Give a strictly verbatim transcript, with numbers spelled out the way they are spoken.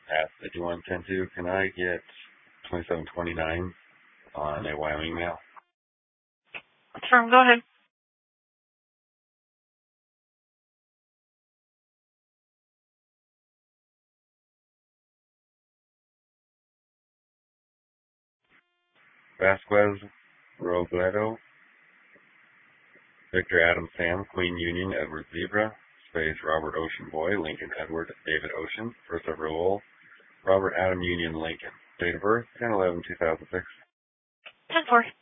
ask that you want ten two. Can I get twenty-seven twenty-nine on a Wyoming mail? Confirm, go ahead. Vasquez Robledo, Victor Adam Sam, Queen Union, Edward Zebra, space Robert Ocean Boy, Lincoln Edward David Ocean, first of roll, Robert Adam Union Lincoln. Date of birth, ten eleven two thousand six. ten four.